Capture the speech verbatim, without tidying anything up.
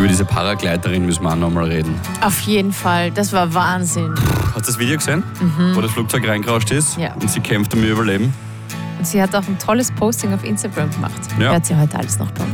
Über diese Paragleiterin müssen wir auch nochmal reden. Auf jeden Fall, das war Wahnsinn. Hast du das Video gesehen, mhm. wo das Flugzeug reingerauscht ist ja. und sie kämpft um ihr Überleben? Und sie hat auch ein tolles Posting auf Instagram gemacht. Ja. Hört sie heute alles noch bei uns.